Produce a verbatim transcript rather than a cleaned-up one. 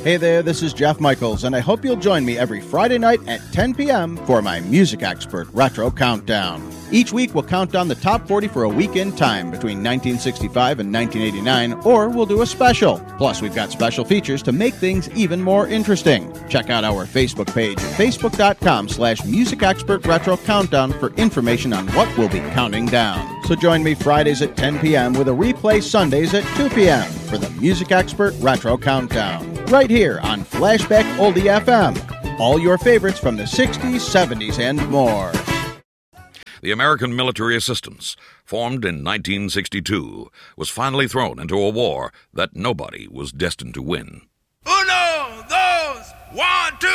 Hey there, this is Jeff Michaels, and I hope you'll join me every Friday night at ten p.m. for my Music Expert Retro Countdown. Each week, we'll count down the top forty for a week in time between nineteen sixty-five and nineteen eighty-nine, or we'll do a special. Plus, we've got special features to make things even more interesting. Check out our Facebook page at facebook.com slash Music Expert Retro Countdown for information on what we'll be counting down. So join me Fridays at ten p.m. with a replay Sundays at two p.m. for the Music Expert Retro Countdown. Right here on Flashback Oldie F M. All your favorites from the sixties, seventies, and more. The American military assistance, formed in nineteen sixty-two, was finally thrown into a war that nobody was destined to win. Uno, dos, one, two.